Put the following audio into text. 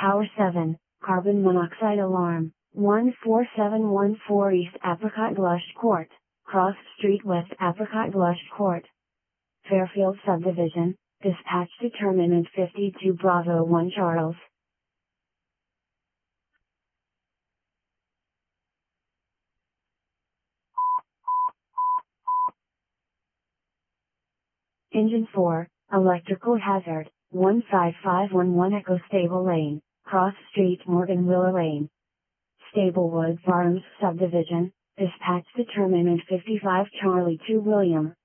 Tower 7, carbon monoxide alarm, 14714 East Apricot Blush Court, Cross Street West Apricot Blush Court. Fairfield Subdivision, dispatch to Terminant 52 Bravo 1 Charles. Engine 4, electrical hazard, 15511 Echo Stable Lane, Cross Street Morgan Willow Lane. Stablewood Farms Subdivision, dispatch to Terminant 55 Charlie 2 William.